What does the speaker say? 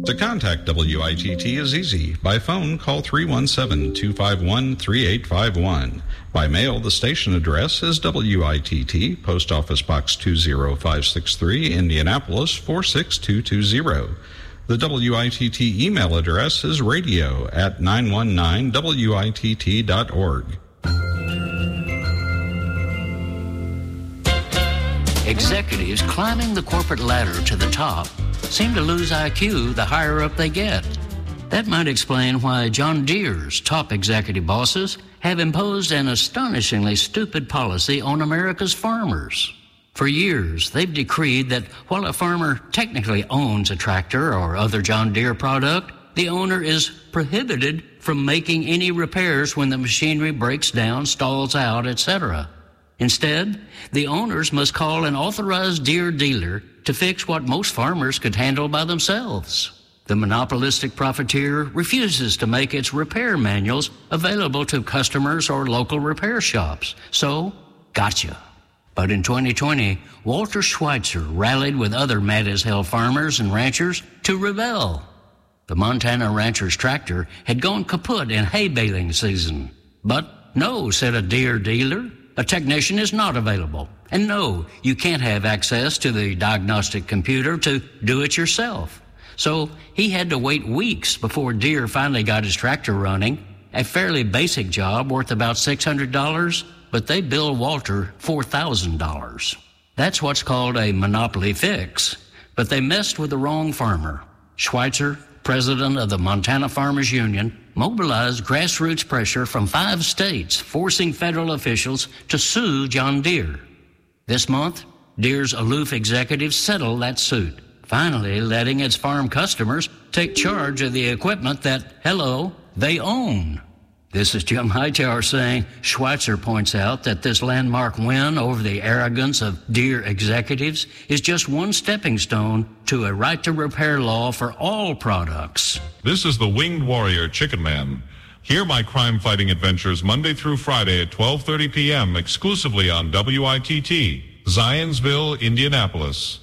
To contact WITT is easy. By phone, call 317-251-3851. By mail, the station address is WITT, Post Office Box 20563, Indianapolis 46220. The WITT email address is radio@919witt.org. Executives climbing the corporate ladder to the top seem to lose IQ the higher up they get. That might explain why John Deere's top executive bosses have imposed an astonishingly stupid policy on America's farmers. For years, they've decreed that while a farmer technically owns a tractor or other John Deere product, the owner is prohibited from making any repairs when the machinery breaks down, stalls out, etc. Instead, the owners must call an authorized Deere dealer to fix what most farmers could handle by themselves. The monopolistic profiteer refuses to make its repair manuals available to customers or local repair shops. So, gotcha. But in 2020, Walter Schweitzer rallied with other mad-as-hell farmers and ranchers to rebel. The Montana rancher's tractor had gone kaput in hay baling season. But no, said a Deere dealer, a technician is not available. And no, you can't have access to the diagnostic computer to do it yourself. So he had to wait weeks before Deere finally got his tractor running, a fairly basic job worth about $600, but they billed Walter $4,000. That's what's called a monopoly fix. But they messed with the wrong farmer. Schweitzer, president of the Montana Farmers Union, mobilized grassroots pressure from 5 states, forcing federal officials to sue John Deere. This month, Deere's aloof executives settled that suit, finally letting its farm customers take charge of the equipment that, hello, they own. This is Jim Hightower saying Schweitzer points out that this landmark win over the arrogance of Deere executives is just one stepping stone to a right-to-repair law for all products. This is the Winged Warrior Chicken Man. Hear my crime-fighting adventures Monday through Friday at 12:30 p.m. exclusively on WITT, Zionsville, Indianapolis.